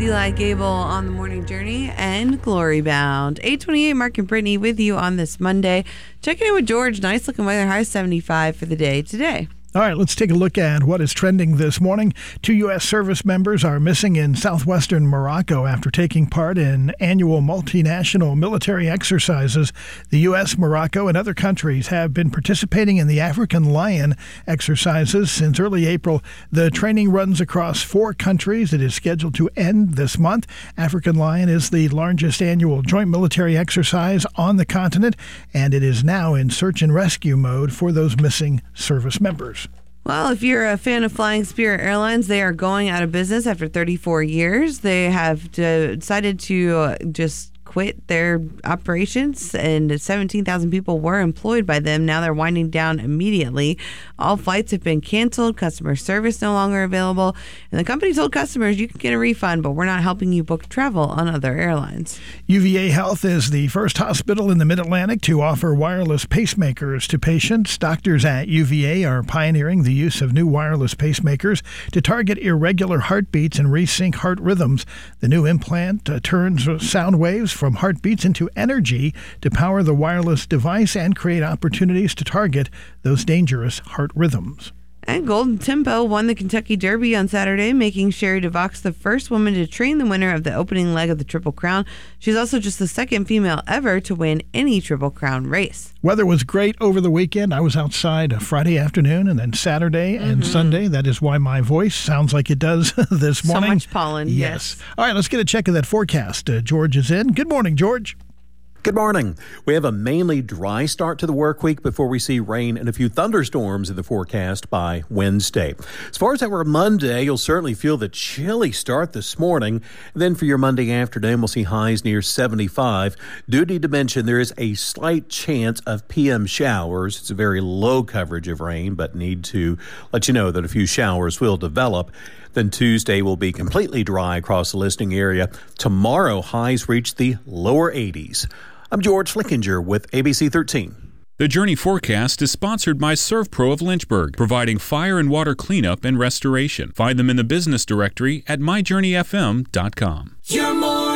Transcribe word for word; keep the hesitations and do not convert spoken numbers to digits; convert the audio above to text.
Eli Gable on the Morning Journey and Glory Bound. eight twenty-eight, Mark and Brittany with you on this Monday. Checking in with George. Nice looking weather, high seventy-five for the day today. All right, let's take a look at what is trending this morning. Two U S service members are missing in southwestern Morocco after taking part in annual multinational military exercises. The U S, Morocco, and other countries have been participating in the African Lion exercises since early April. The training runs across four countries. It is scheduled to end this month. African Lion is the largest annual joint military exercise on the continent, and it is now in search and rescue mode for those missing service members. Well, if you're a fan of flying Spirit Airlines, they are going out of business after thirty-four years. They have decided to uh, just quit their operations, and seventeen thousand people were employed by them. Now they're winding down immediately. All flights have been canceled. Customer service no longer available. And the company told customers you can get a refund, but we're not helping you book travel on other airlines. U V A Health is the first hospital in the Mid-Atlantic to offer wireless pacemakers to patients. Doctors at U V A are pioneering the use of new wireless pacemakers to target irregular heartbeats and resync heart rhythms. The new implant uh, turns sound waves from heartbeats into energy to power the wireless device and create opportunities to target those dangerous heart rhythms. And Golden Tempo won the Kentucky Derby on Saturday, making Sherry DeVox the first woman to train the winner of the opening leg of the Triple Crown. She's also just the second female ever to win any Triple Crown race. Weather was great over the weekend. I was outside Friday afternoon and then Saturday and mm-hmm. Sunday. That is why my voice sounds like it does this morning. So much pollen, yes. yes. All right, let's get a check of that forecast. Uh, George is in. Good morning, George. Good morning. We have a mainly dry start to the work week before we see rain and a few thunderstorms in the forecast by Wednesday. As far as our Monday, you'll certainly feel the chilly start this morning. And then for your Monday afternoon, we'll see highs near seventy-five. Do need to mention there is a slight chance of P M showers. It's a very low coverage of rain, but need to let you know that a few showers will develop. Then Tuesday will be completely dry across the listening area. Tomorrow, highs reach the lower eighties. I'm George Flickinger with A B C thirteen. The Journey Forecast is sponsored by ServPro of Lynchburg, providing fire and water cleanup and restoration. Find them in the business directory at my journey f m dot com.